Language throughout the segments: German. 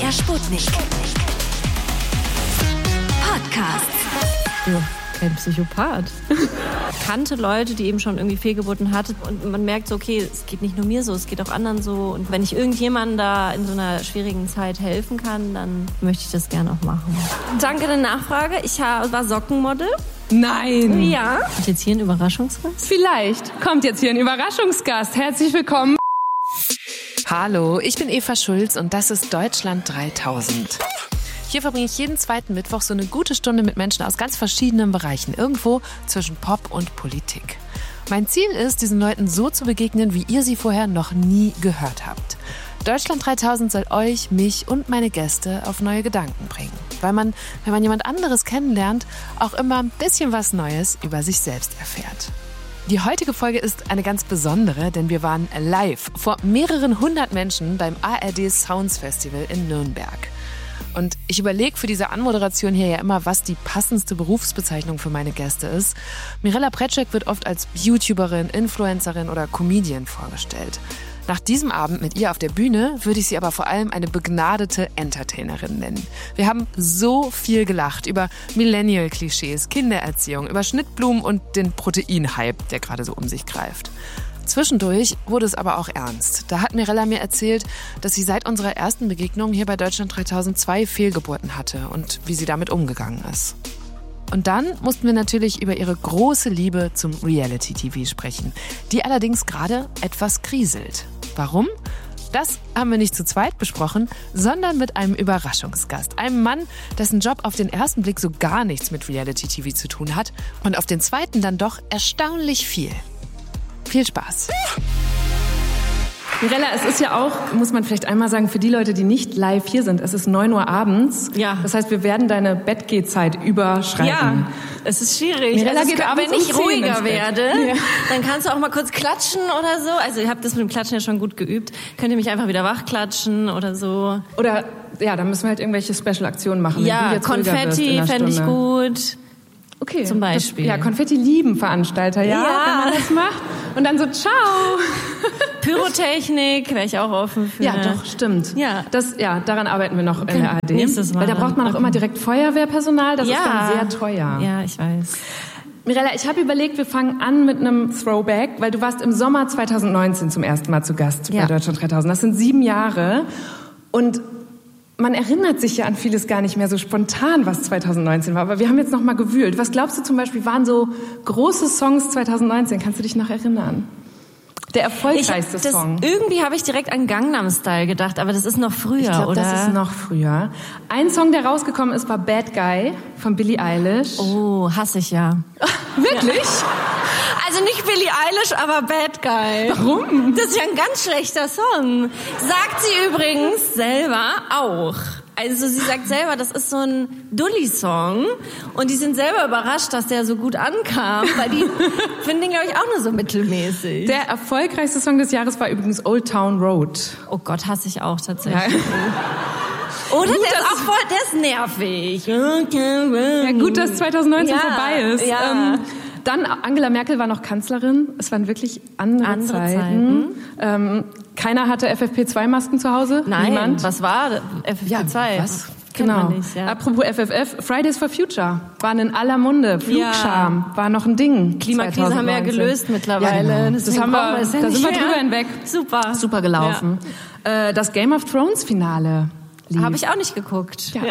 MDR Sputnik. Podcast. Ja, kein Psychopath. Kannte Leute, die eben schon irgendwie Fehlgeburten hatten und man merkt so, okay, es geht nicht nur mir so, es geht auch anderen so. Und wenn ich irgendjemandem da in so einer schwierigen Zeit helfen kann, dann möchte ich das gerne auch machen. Danke der Nachfrage. Ich war Sockenmodel. Nein. Ja. Und jetzt hier ein Überraschungsgast? Vielleicht kommt jetzt hier ein Überraschungsgast. Herzlich willkommen. Hallo, ich bin Eva Schulz und das ist Deutschland 3000. Hier verbringe ich jeden zweiten Mittwoch so eine gute Stunde mit Menschen aus ganz verschiedenen Bereichen, irgendwo zwischen Pop und Politik. Mein Ziel ist, diesen Leuten so zu begegnen, wie ihr sie vorher noch nie gehört habt. Deutschland 3000 soll euch, mich und meine Gäste auf neue Gedanken bringen. Weil man, wenn man jemand anderes kennenlernt, auch immer ein bisschen was Neues über sich selbst erfährt. Die heutige Folge ist eine ganz besondere, denn wir waren live vor mehreren hundert Menschen beim ARD Sounds Festival in Nürnberg. Und ich überlege für diese Anmoderation hier ja immer, was die passendste Berufsbezeichnung für meine Gäste ist. Mirella Prätschek wird oft als YouTuberin, Influencerin oder Comedian vorgestellt. Nach diesem Abend mit ihr auf der Bühne würde ich sie aber vor allem eine begnadete Entertainerin nennen. Wir haben so viel gelacht über Millennial-Klischees, Kindererziehung, über Schnittblumen und den Protein-Hype, der gerade so um sich greift. Zwischendurch wurde es aber auch ernst. Da hat Mirella mir erzählt, dass sie seit unserer ersten Begegnung hier bei Deutschland 3002 Fehlgeburten hatte und wie sie damit umgegangen ist. Und dann mussten wir natürlich über ihre große Liebe zum Reality-TV sprechen, die allerdings gerade etwas kriselt. Warum? Das haben wir nicht zu zweit besprochen, sondern mit einem Überraschungsgast. Einem Mann, dessen Job auf den ersten Blick so gar nichts mit Reality-TV zu tun hat und auf den zweiten dann doch erstaunlich viel. Viel Spaß. Mirella, es ist ja auch, muss man vielleicht einmal sagen, für die Leute, die nicht live hier sind, es ist 9 Uhr abends. Ja. Das heißt, wir werden deine Bettgehzeit überschreiten. Ja, es ist schwierig. Mirella also geht abends wenn ich um 10 ruhiger ins Bett. werde, Ja. dann kannst du auch mal kurz klatschen oder so. Also ihr habt das mit dem Klatschen ja schon gut geübt. Könnt ihr mich einfach wieder wachklatschen oder so. Oder, ja, dann müssen wir halt irgendwelche Special-Aktionen machen. wenn du Ja, jetzt ruhiger wirst Konfetti in der fände ich Stunde. gut. Okay. Zum Beispiel. Konfetti lieben Veranstalter, ja, wenn man das macht. Und dann so, ciao. Pyrotechnik wäre ich auch offen für. Ja, doch, stimmt. Ja. Daran arbeiten wir noch in der ARD. Nächstes Mal Weil da braucht man auch dann. immer direkt Feuerwehrpersonal, das Ja. ist dann sehr teuer. Ja, ich weiß. Mirella, ich habe überlegt, wir fangen an mit einem Throwback, weil du warst im Sommer 2019 zum ersten Mal zu Gast bei Deutschland 3000. Das sind 7 Jahre und man erinnert sich ja an vieles gar nicht mehr so spontan, was 2019 war. Aber wir haben jetzt noch mal gewühlt. Was glaubst du zum Beispiel, waren so große Songs 2019? Kannst du dich noch erinnern? Der erfolgreichste Song. Irgendwie habe ich direkt an Gangnam Style gedacht, aber das ist noch früher, Ich glaube, oder? das ist noch früher. Ein Song, der rausgekommen ist, war Bad Guy von Billie Eilish. Oh, hasse ich ja. Wirklich? Also nicht Billie Eilish, aber Bad Guy. Warum? Das ist ja ein ganz schlechter Song. Sagt sie übrigens selber auch. Also sie sagt selber, das ist so ein Dulli-Song und die sind selber überrascht, dass der so gut ankam, weil die finden den, glaube ich, auch nur so mittelmäßig. Der erfolgreichste Song des Jahres war übrigens Old Town Road. Oh Gott, hasse ich auch tatsächlich. Ja. Oder? Der ist auch voll, der ist nervig. Ja, gut, dass 2019 vorbei ist. Ja. Dann Angela Merkel war noch Kanzlerin. Es waren wirklich andere Zeiten. Keiner hatte FFP2-Masken zu Hause. Nein, Niemand. was war FFP2? Was? Kennt Genau. man nicht, ja. Apropos FFF, Fridays for Future waren in aller Munde. Flugscham war noch ein Ding. Klimakrise haben wir ja 2019. gelöst mittlerweile. Ja, genau. Deswegen Das haben brauchen wir, es ja da nicht sind wir mehr. drüber hinweg. Super. Super gelaufen. Das Game of Thrones Finale. Habe ich auch nicht geguckt. Ja.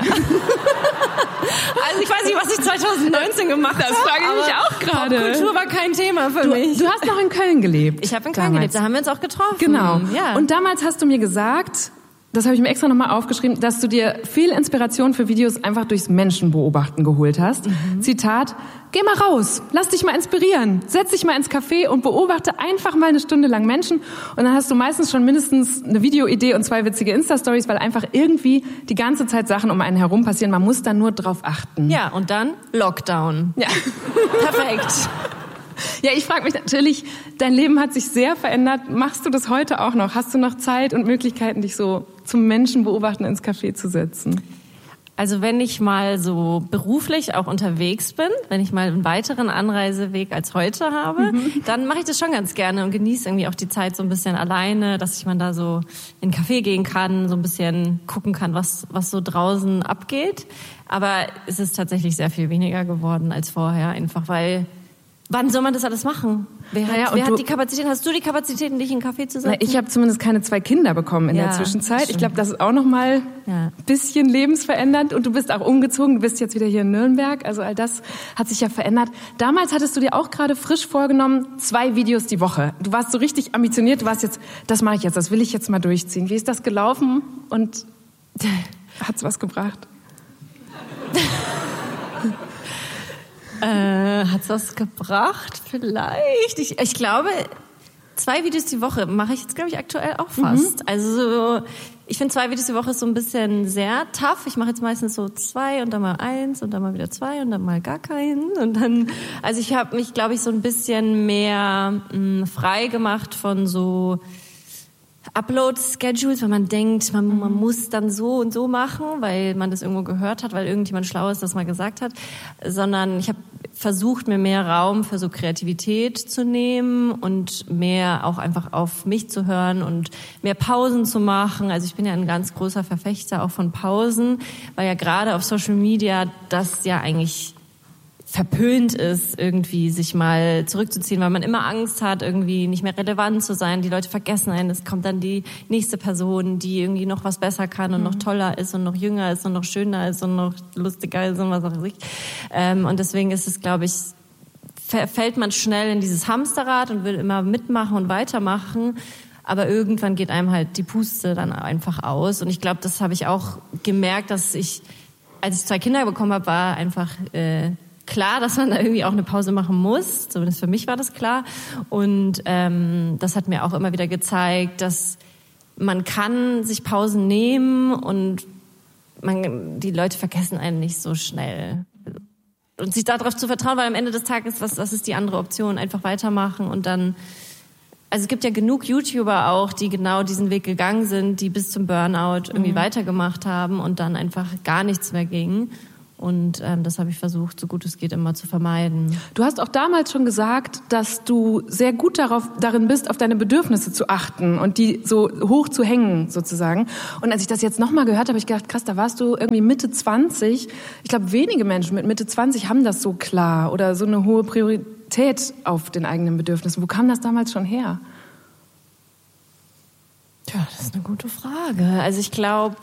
Also ich weiß nicht, was ich 2019 gemacht habe. Das frage ich mich aber auch gerade. Popkultur war kein Thema für mich. Du hast noch in Köln gelebt. Ich habe in Köln damals. gelebt, da haben wir uns auch getroffen. Genau. Ja. Und damals hast du mir gesagt, das habe ich mir extra nochmal aufgeschrieben, dass du dir viel Inspiration für Videos einfach durchs Menschenbeobachten geholt hast. Zitat, geh mal raus, lass dich mal inspirieren, setz dich mal ins Café und beobachte einfach mal eine Stunde lang Menschen. Und dann hast du meistens schon mindestens eine Videoidee und 2 witzige Insta-Stories, weil einfach irgendwie die ganze Zeit Sachen um einen herum passieren. Man muss da nur drauf achten. Ja, und dann Lockdown. Ja. Perfekt. Ja, ich frage mich natürlich, dein Leben hat sich sehr verändert. Machst du das heute auch noch? Hast du noch Zeit und Möglichkeiten, dich so zum Menschen beobachten ins Café zu setzen? Also wenn ich mal so beruflich auch unterwegs bin, wenn ich mal einen weiteren Anreiseweg als heute habe, dann mache ich das schon ganz gerne und genieße irgendwie auch die Zeit so ein bisschen alleine, dass ich mal da so in einen Café gehen kann, so ein bisschen gucken kann, was so draußen abgeht. Aber es ist tatsächlich sehr viel weniger geworden als vorher, einfach weil... Wann soll man das alles machen? Wer hat die Kapazität? Hast du die Kapazitäten, dich in einen Café zu setzen? Ich habe zumindest keine 2 Kinder bekommen in der Zwischenzeit. Ich glaube, das ist auch noch mal ein bisschen lebensverändernd. Und du bist auch umgezogen. Du bist jetzt wieder hier in Nürnberg. Also all das hat sich ja verändert. Damals hattest du dir auch gerade frisch vorgenommen, 2 Videos die Woche. Du warst so richtig ambitioniert. Du warst jetzt, das mache ich jetzt, das will ich jetzt mal durchziehen. Wie ist das gelaufen? Und hat's was gebracht? Hat's was gebracht? Vielleicht. Ich glaube, 2 Videos die Woche mache ich jetzt, glaube ich, aktuell auch fast. Also ich finde 2 Videos die Woche ist so ein bisschen sehr tough. Ich mache jetzt meistens so 2 und dann mal 1 und dann mal wieder 2 und dann mal gar keinen. Und dann, also ich habe mich, glaube ich, so ein bisschen mehr frei gemacht von so Upload-Schedules, weil man denkt, man muss dann so und so machen, weil man das irgendwo gehört hat, weil irgendjemand Schlaues das mal gesagt hat, sondern ich habe versucht, mir mehr Raum für so Kreativität zu nehmen und mehr auch einfach auf mich zu hören und mehr Pausen zu machen. Also ich bin ja ein ganz großer Verfechter auch von Pausen, weil ja gerade auf Social Media das ja eigentlich verpönt ist, irgendwie sich mal zurückzuziehen, weil man immer Angst hat, irgendwie nicht mehr relevant zu sein. Die Leute vergessen einen. Es kommt dann die nächste Person, die irgendwie noch was besser kann und noch toller ist und noch jünger ist und noch schöner ist und noch lustiger ist und was auch immer. Und deswegen ist es, glaube ich, fällt man schnell in dieses Hamsterrad und will immer mitmachen und weitermachen. Aber irgendwann geht einem halt die Puste dann einfach aus. Und ich glaube, das habe ich auch gemerkt, dass ich, als ich 2 Kinder bekommen habe, war einfach klar, dass man da irgendwie auch eine Pause machen muss. Zumindest für mich war das klar. Und das hat mir auch immer wieder gezeigt, dass man kann sich Pausen nehmen und die Leute vergessen einen nicht so schnell. Und sich darauf zu vertrauen, weil am Ende des Tages, was ist die andere Option? Einfach weitermachen und dann... Also es gibt ja genug YouTuber auch, die genau diesen Weg gegangen sind, die bis zum Burnout irgendwie weitergemacht haben und dann einfach gar nichts mehr ging. Und das habe ich versucht, so gut es geht, immer zu vermeiden. Du hast auch damals schon gesagt, dass du sehr gut darin bist, auf deine Bedürfnisse zu achten und die so hoch zu hängen, sozusagen. Und als ich das jetzt nochmal gehört habe, habe ich gedacht, krass, da warst du irgendwie Mitte 20. Ich glaube, wenige Menschen mit Mitte 20 haben das so klar oder so eine hohe Priorität auf den eigenen Bedürfnissen. Wo kam das damals schon her? Tja, das ist eine gute Frage. Also ich glaube...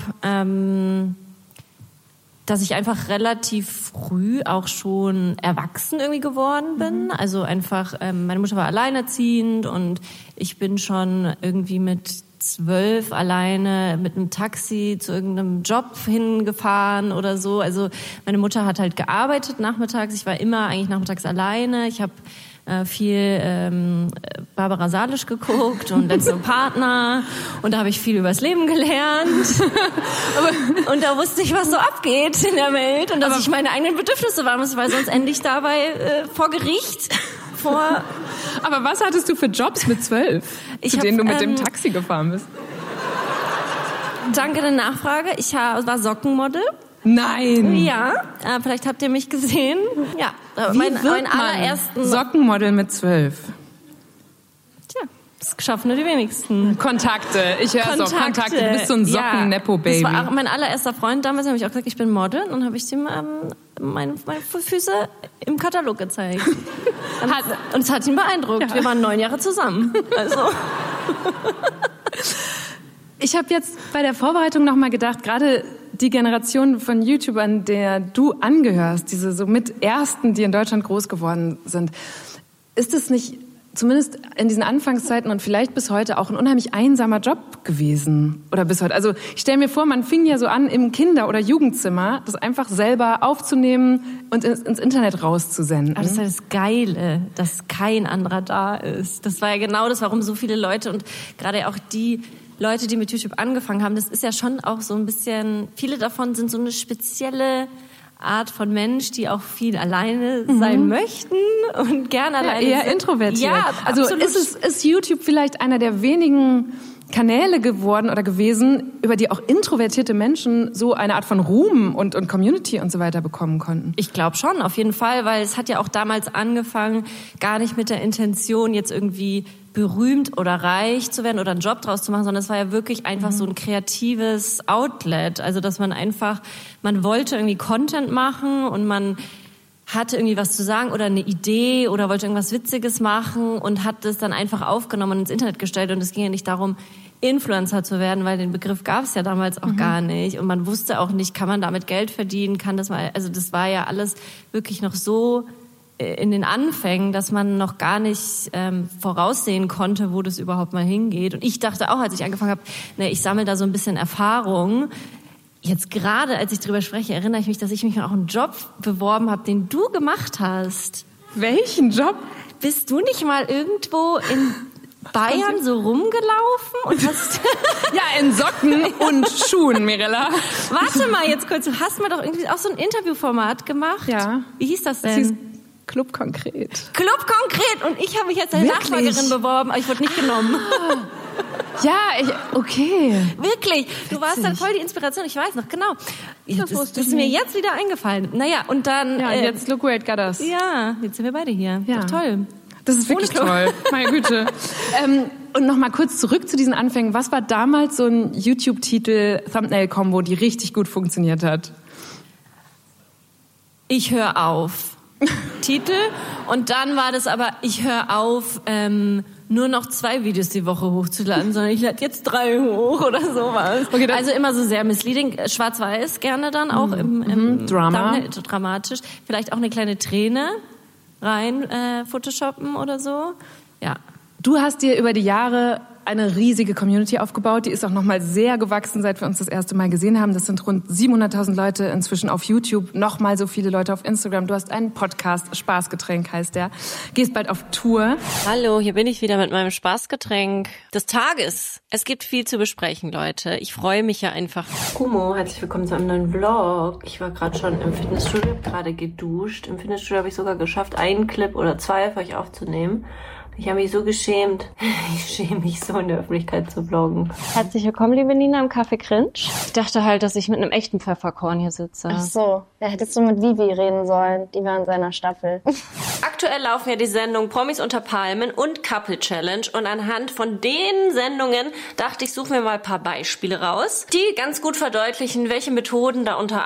dass ich einfach relativ früh auch schon erwachsen irgendwie geworden bin. Also einfach, meine Mutter war alleinerziehend und ich bin schon irgendwie mit 12 alleine mit einem Taxi zu irgendeinem Job hingefahren oder so. Also meine Mutter hat halt gearbeitet nachmittags. Ich war immer eigentlich nachmittags alleine. Ich habe viel Barbara Salisch geguckt und Letzter Partner und da habe ich viel übers Leben gelernt und da wusste ich, was so abgeht in der Welt und dass ich meine eigenen Bedürfnisse wahren muss, weil sonst ende ich dabei vor Gericht. Aber was hattest du für Jobs mit 12, zu denen du mit dem Taxi gefahren bist? Danke der Nachfrage. Ich war Sockenmodel. Nein. Ja, vielleicht habt ihr mich gesehen. Ja, mein allerersten Sockenmodel mit 12. Tja, das schaffen nur die wenigsten. Kontakte. Ich höre es auch. Kontakte. Du bist so ein Socken-Nepo-Baby. Das war auch mein allererster Freund. Damals habe ich auch gesagt, ich bin Model. Und habe ich ihm meine Füße im Katalog gezeigt. Und es hat ihn beeindruckt. Ja. Wir waren 9 Jahre zusammen. Also... Ich habe jetzt bei der Vorbereitung nochmal gedacht, gerade die Generation von YouTubern, der du angehörst, diese so mit Ersten, die in Deutschland groß geworden sind, ist es nicht, zumindest in diesen Anfangszeiten und vielleicht bis heute, auch ein unheimlich einsamer Job gewesen? Oder bis heute? Also ich stelle mir vor, man fing ja so an, im Kinder- oder Jugendzimmer das einfach selber aufzunehmen und ins Internet rauszusenden. Aber das ist ja das Geile, dass kein anderer da ist. Das war ja genau das, warum so viele Leute und gerade auch die Leute, die mit YouTube angefangen haben, das ist ja schon auch so ein bisschen, viele davon sind so eine spezielle Art von Mensch, die auch viel alleine sein möchten und gerne alleine eher introvertiert. Ja, also ist YouTube vielleicht einer der wenigen Kanäle geworden oder gewesen, über die auch introvertierte Menschen so eine Art von Ruhm und Community und so weiter bekommen konnten. Ich glaube schon, auf jeden Fall, weil es hat ja auch damals angefangen, gar nicht mit der Intention, jetzt irgendwie berühmt oder reich zu werden oder einen Job draus zu machen, sondern es war ja wirklich einfach so ein kreatives Outlet. Also dass man wollte irgendwie Content machen und man hatte irgendwie was zu sagen oder eine Idee oder wollte irgendwas Witziges machen und hat das dann einfach aufgenommen und ins Internet gestellt. Und es ging ja nicht darum, Influencer zu werden, weil den Begriff gab es ja damals auch gar nicht. Und man wusste auch nicht, kann man damit Geld verdienen, also das war ja alles wirklich noch so in den Anfängen, dass man noch gar nicht voraussehen konnte, wo das überhaupt mal hingeht. Und ich dachte auch, als ich angefangen habe, ich sammle da so ein bisschen Erfahrung. Jetzt gerade, als ich drüber spreche, erinnere ich mich, dass ich mich auch einen Job beworben habe, den du gemacht hast. Welchen Job? Bist du nicht mal irgendwo in Bayern so rumgelaufen und hast... Ja, in Socken und Schuhen, Mirella. Warte mal jetzt kurz, du hast mir doch irgendwie auch so ein Interviewformat gemacht. Ja. Wie hieß das denn? Das hieß Club Konkret. Club Konkret und ich habe mich als deine Nachfolgerin beworben, aber ich wurde nicht genommen. Ja, okay. Wirklich, du warst dann voll die Inspiration, ich weiß noch, genau. Das ist mir jetzt wieder eingefallen. Naja, und dann... Ja, jetzt look where it got us. Ja, jetzt sind wir beide hier. Ja. Doch toll. Das ist wirklich toll. Meine Güte. Und noch mal kurz zurück zu diesen Anfängen. Was war damals so ein YouTube-Titel-Thumbnail-Kombo, die richtig gut funktioniert hat? Ich höre auf. Titel. Und dann war das aber, ich höre auf, nur noch 2 Videos die Woche hochzuladen, sondern ich lade jetzt 3 hoch oder sowas. Okay, also immer so sehr misleading. Schwarz-Weiß gerne dann auch im Drama. Dramatisch. Vielleicht auch eine kleine Träne rein photoshoppen oder so. Ja. Du hast dir über die Jahre eine riesige Community aufgebaut. Die ist auch noch mal sehr gewachsen, seit wir uns das erste Mal gesehen haben. Das sind rund 700.000 Leute inzwischen auf YouTube, noch mal so viele Leute auf Instagram. Du hast einen Podcast, Spaßgetränk heißt der. Gehst bald auf Tour. Hallo, hier bin ich wieder mit meinem Spaßgetränk des Tages. Es gibt viel zu besprechen, Leute. Ich freue mich ja einfach. Kumo, herzlich willkommen zu einem neuen Vlog. Ich war gerade schon im Fitnessstudio, habe gerade geduscht. Im Fitnessstudio habe ich sogar geschafft, einen Clip oder 2 für euch aufzunehmen. Ich habe mich so geschämt. Ich schäme mich so, in der Öffentlichkeit zu vloggen. Herzlich willkommen, liebe Nina, im Café Cringe. Ich dachte halt, dass ich mit einem echten Pfefferkorn hier sitze. Ach so, da hättest du mit Vivi reden sollen. Die war in seiner Staffel. Aktuell laufen ja die Sendungen Promis unter Palmen und Couple Challenge. Und anhand von den Sendungen dachte ich, suche mir mal ein paar Beispiele raus, die ganz gut verdeutlichen, welche Methoden da unter